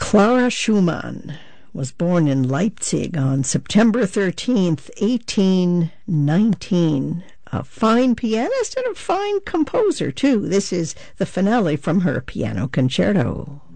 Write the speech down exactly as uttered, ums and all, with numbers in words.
Clara Schumann was born in Leipzig on September thirteenth, eighteen nineteen. A fine pianist and a fine composer, too. This is the finale from her piano concerto.